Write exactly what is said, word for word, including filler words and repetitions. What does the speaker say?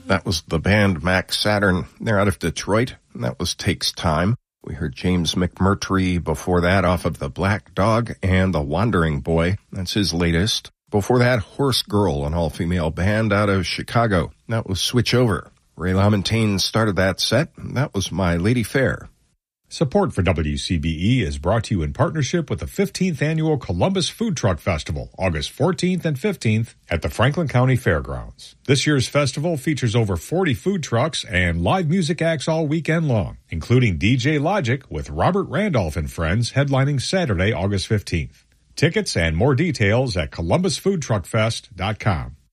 That was the band Max Saturn. They're out of Detroit. That was Takes Time. We heard James McMurtry before that off of The Black Dog and The Wandering Boy. That's his latest. Before that, Horse Girl, an all-female band out of Chicago. That was Switch Over. Ray LaMontagne started that set. That was My Lady Fair. Support for W C B E is brought to you in partnership with the fifteenth Annual Columbus Food Truck Festival, August fourteenth and fifteenth at the Franklin County Fairgrounds. This year's festival features over forty food trucks and live music acts all weekend long, including D J Logic with Robert Randolph and Friends headlining Saturday, August fifteenth. Tickets and more details at columbus food truck fest dot com.